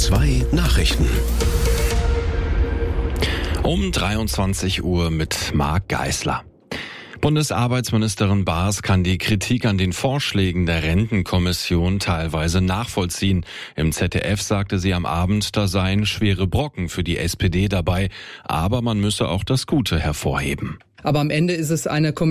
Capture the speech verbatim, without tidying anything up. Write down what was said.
zwei Nachrichten. Um dreiundzwanzig Uhr mit Marc Geisler. Bundesarbeitsministerin Baas kann die Kritik an den Vorschlägen der Rentenkommission teilweise nachvollziehen. Im Z D F sagte sie am Abend, da seien schwere Brocken für die S P D dabei, aber man müsse auch das Gute hervorheben. Aber am Ende ist es eine Kommission